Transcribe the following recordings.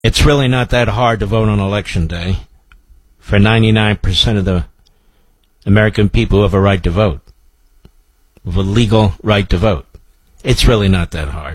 It's really not that hard to vote on Election Day for 99% of the American people who have a right to vote, with a legal right to vote. It's really not that hard.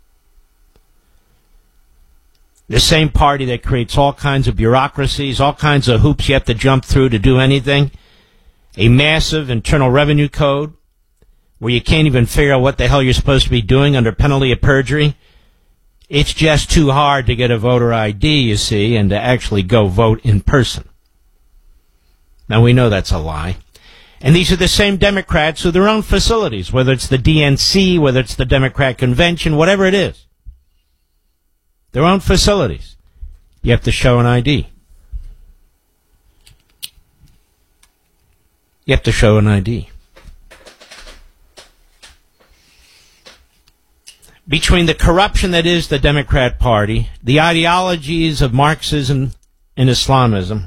The same party that creates all kinds of bureaucracies, all kinds of hoops you have to jump through to do anything, a massive Internal Revenue Code where you can't even figure out what the hell you're supposed to be doing under penalty of perjury. It's just too hard to get a voter ID, you see, and to actually go vote in person. Now, we know that's a lie. And these are the same Democrats with their own facilities, whether it's the DNC, whether it's the Democrat Convention, whatever it is. Their own facilities. You have to show an ID. You have to show an ID. Between the corruption that is the Democrat Party, the ideologies of Marxism and Islamism,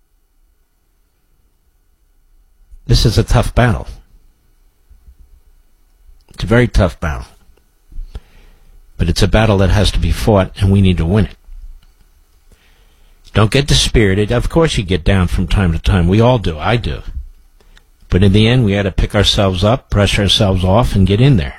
this is a tough battle. It's a very tough battle. But it's a battle that has to be fought, and we need to win it. Don't get dispirited. Of course you get down from time to time. We all do. I do. But in the end, we had to pick ourselves up, brush ourselves off, and get in there.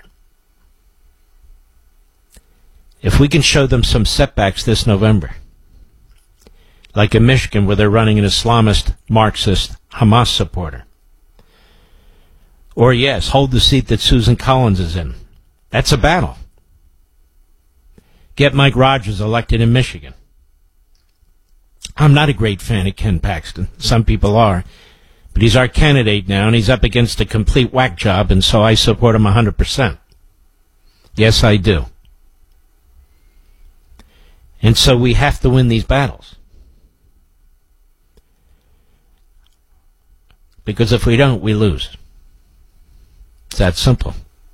If we can show them some setbacks this November, like in Michigan where they're running an Islamist, Marxist, Hamas supporter, or yes, hold the seat that Susan Collins is in, that's a battle. Get Mike Rogers elected in Michigan. I'm not a great fan of Ken Paxton. Some people are. But he's our candidate now, and he's up against a complete whack job, and so I support him 100%. Yes, I do. And so we have to win these battles. Because if we don't, we lose. It's that simple.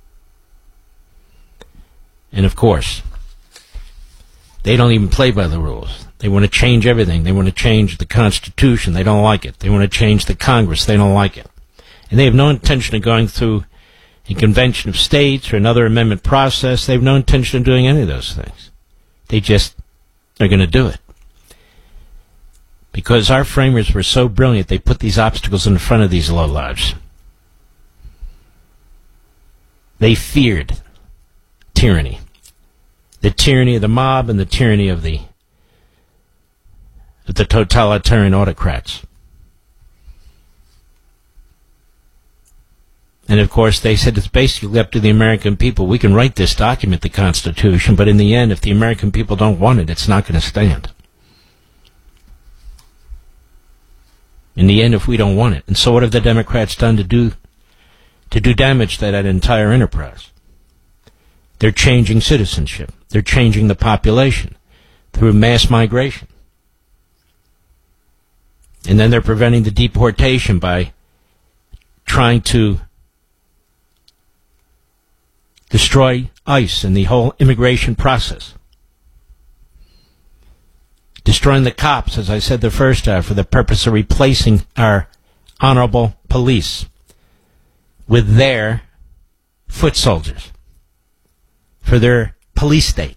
And of course, they don't even play by the rules. They want to change everything. They want to change the Constitution. They don't like it. They want to change the Congress. They don't like it. And they have no intention of going through a convention of states or another amendment process. They have no intention of doing any of those things. They just are going to do it. Because our framers were so brilliant, they put these obstacles in front of these lowlives. They feared tyranny. The tyranny of the mob and the tyranny of the totalitarian autocrats. And of course they said it's basically up to the American people. We can write this document, the Constitution, but in the end, if the American people don't want it, it's not going to stand. In the end, if we don't want it. And so what have the Democrats done to do damage to that entire enterprise? They're changing citizenship. They're changing the population through mass migration. And then they're preventing the deportation by trying to destroy ICE and the whole immigration process. Destroying the cops, as I said the first hour, for the purpose of replacing our honorable police with their foot soldiers for their police state,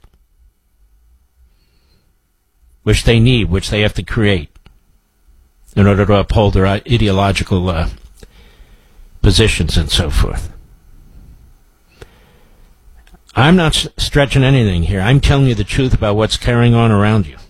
which they need, which they have to create in order to uphold their ideological positions and so forth. I'm not stretching anything here. I'm telling you the truth about what's carrying on around you.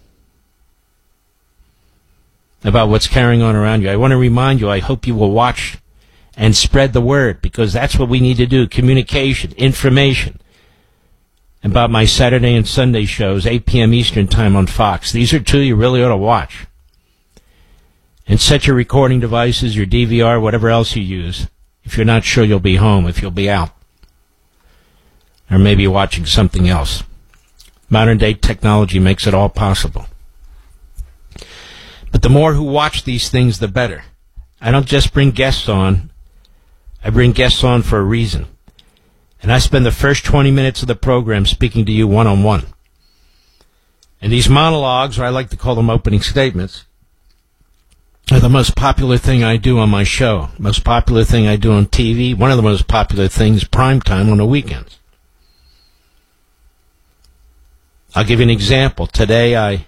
About what's carrying on around you. I want to remind you, I hope you will watch and spread the word, because that's what we need to do. Communication, information. About my Saturday and Sunday shows, 8 p.m. Eastern Time on Fox. These are two you really ought to watch. And set your recording devices, your DVR, whatever else you use. If you're not sure you'll be home, if you'll be out. Or maybe watching something else. Modern day technology makes it all possible. But the more who watch these things, the better. I don't just bring guests on. I bring guests on for a reason. And I spend the first 20 minutes of the program speaking to you one-on-one. And these monologues, or I like to call them opening statements, are the most popular thing I do on my show. Most popular thing I do on TV. One of the most popular things, prime time on the weekends. I'll give you an example. Today I